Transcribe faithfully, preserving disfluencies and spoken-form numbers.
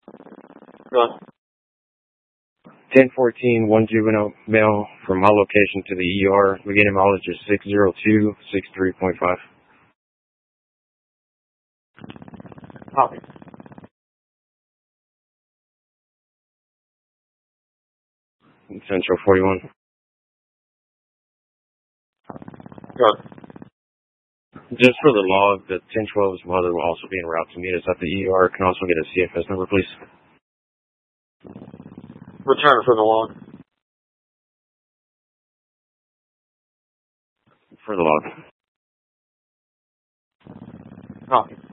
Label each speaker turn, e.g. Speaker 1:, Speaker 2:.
Speaker 1: Go on.
Speaker 2: ten fourteen, one juvenile male from my location to the E R. Beginning mileage is six zero two six three point five.
Speaker 1: Copy.
Speaker 2: Central forty-one.
Speaker 1: Go on.
Speaker 2: Just for the log, the ten twelve's mother will also be en route to meet us at the E R. Can also get a C F S number, please.
Speaker 1: Return for the log.
Speaker 2: For the log.
Speaker 1: Copy.